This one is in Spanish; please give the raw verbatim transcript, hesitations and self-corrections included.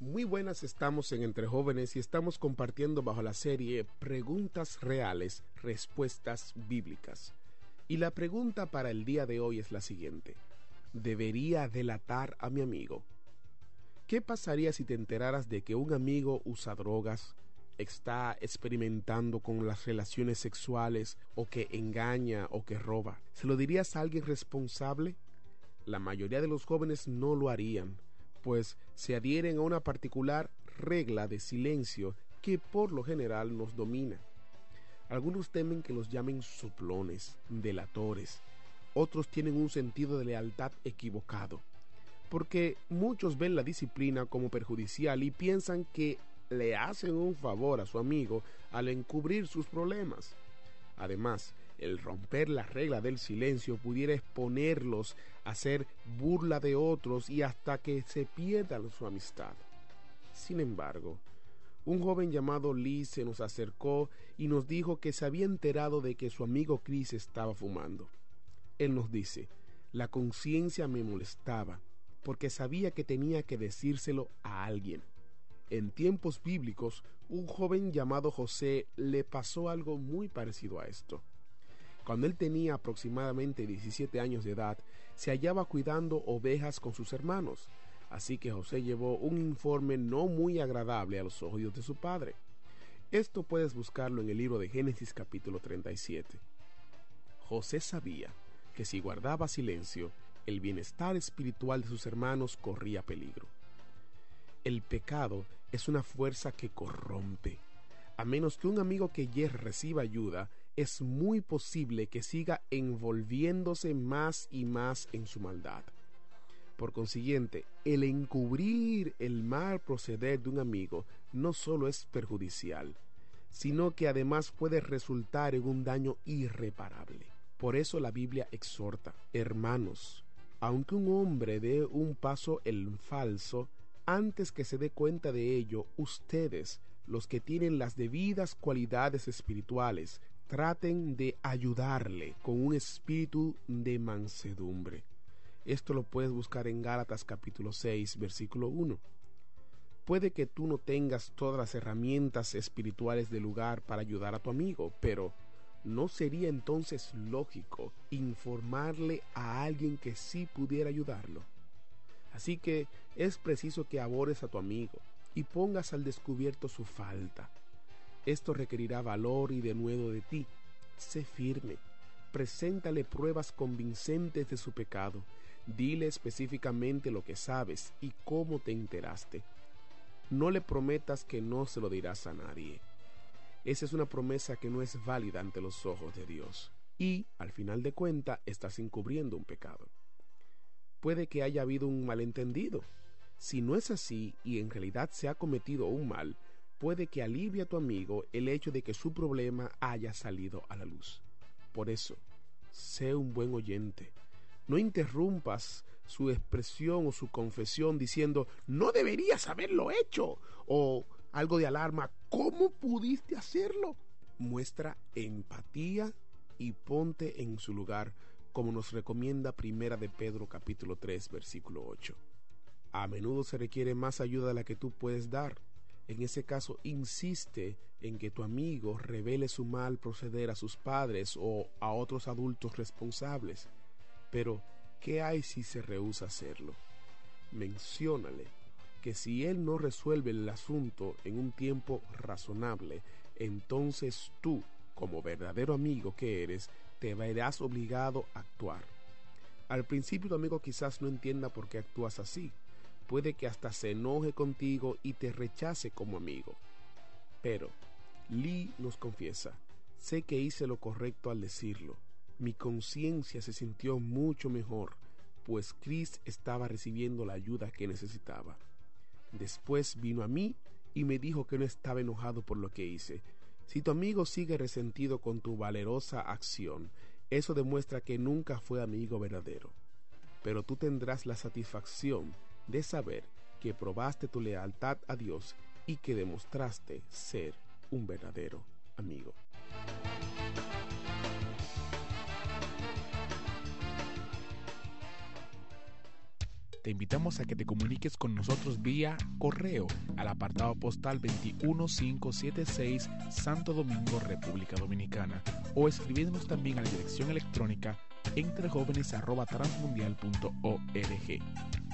Muy buenas, estamos en Entre Jóvenes y estamos compartiendo bajo la serie Preguntas Reales, Respuestas Bíblicas. Y la pregunta para el día de hoy es la siguiente: ¿debería delatar a mi amigo? ¿Qué pasaría si te enteraras de que un amigo usa drogas, está experimentando con las relaciones sexuales, o que engaña o que roba? ¿Se lo dirías a alguien responsable? La mayoría de los jóvenes no lo harían, pues se adhieren a una particular regla de silencio que por lo general nos domina. Algunos temen que los llamen soplones, delatores. Otros tienen un sentido de lealtad equivocado, porque muchos ven la disciplina como perjudicial y piensan que le hacen un favor a su amigo al encubrir sus problemas. Además, el romper la regla del silencio pudiera exponerlos a hacer burla de otros y hasta que se pierda su amistad. Sin embargo, un joven llamado Lee se nos acercó y nos dijo que se había enterado de que su amigo Chris estaba fumando. Él nos dice: la conciencia me molestaba, porque sabía que tenía que decírselo a alguien. En tiempos bíblicos, un joven llamado José le pasó algo muy parecido a esto. Cuando él tenía aproximadamente diecisiete años de edad, se hallaba cuidando ovejas con sus hermanos, así que José llevó un informe no muy agradable a los oídos de su padre. Esto puedes buscarlo en el libro de Génesis capítulo treinta y siete. José sabía que si guardaba silencio, el bienestar espiritual de sus hermanos corría peligro. El pecado es una fuerza que corrompe. A menos que un amigo que ya reciba ayuda, es muy posible que siga envolviéndose más y más en su maldad. Por consiguiente, el encubrir el mal proceder de un amigo no solo es perjudicial, sino que además puede resultar en un daño irreparable. Por eso la Biblia exhorta: hermanos, aunque un hombre dé un paso en falso, antes que se dé cuenta de ello, ustedes, los que tienen las debidas cualidades espirituales, traten de ayudarle con un espíritu de mansedumbre. Esto lo puedes buscar en Gálatas capítulo seis, versículo uno. Puede que tú no tengas todas las herramientas espirituales del lugar para ayudar a tu amigo, pero ¿no sería entonces lógico informarle a alguien que sí pudiera ayudarlo? Así que es preciso que abores a tu amigo y pongas al descubierto su falta. Esto requerirá valor y denuedo de ti. Sé firme, preséntale pruebas convincentes de su pecado, dile específicamente lo que sabes y cómo te enteraste. No le prometas que no se lo dirás a nadie. Esa es una promesa que no es válida ante los ojos de Dios, y al final de cuentas estás encubriendo un pecado. Puede que haya habido un malentendido. Si no es así y en realidad se ha cometido un mal, puede que alivie a tu amigo el hecho de que su problema haya salido a la luz. Por eso, sé un buen oyente. No interrumpas su expresión o su confesión diciendo: no deberías haberlo hecho, o algo de alarma: ¿cómo pudiste hacerlo? Muestra empatía y ponte en su lugar, como nos recomienda Primera de Pedro capítulo tres, versículo ocho. A menudo se requiere más ayuda de la que tú puedes dar. En ese caso, insiste en que tu amigo revele su mal proceder a sus padres o a otros adultos responsables. Pero, ¿qué hay si se rehúsa a hacerlo? Menciónale que si él no resuelve el asunto en un tiempo razonable, entonces tú, como verdadero amigo que eres, te verás obligado a actuar. Al principio tu amigo quizás no entienda por qué actúas así. Puede que hasta se enoje contigo y te rechace como amigo. Pero Lee nos confiesa: sé que hice lo correcto al decirlo. Mi conciencia se sintió mucho mejor, pues Chris estaba recibiendo la ayuda que necesitaba. Después vino a mí y me dijo que no estaba enojado por lo que hice. Si tu amigo sigue resentido con tu valerosa acción, eso demuestra que nunca fue amigo verdadero. Pero tú tendrás la satisfacción de saber que probaste tu lealtad a Dios y que demostraste ser un verdadero amigo. Te invitamos a que te comuniques con nosotros vía correo al apartado postal veintiuno mil quinientos setenta y seis, Santo Domingo, República Dominicana, o escribiéndonos también a la dirección electrónica entrejóvenes arroba transmundial punto org.